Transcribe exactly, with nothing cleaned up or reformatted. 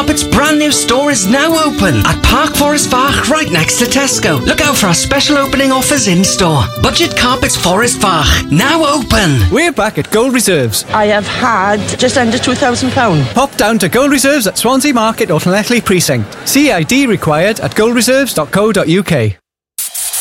Carpet's brand new store is now open at Park Forest Fach, right next to Tesco. Look out for our special opening offers in store. Budget Carpets Forest Fach, now open. We're back at Gold Reserves. I have had just under two thousand pounds. Pop down to Gold Reserves at Swansea Market or Llanelli Precinct. C I D required at gold reserves dot co dot uk.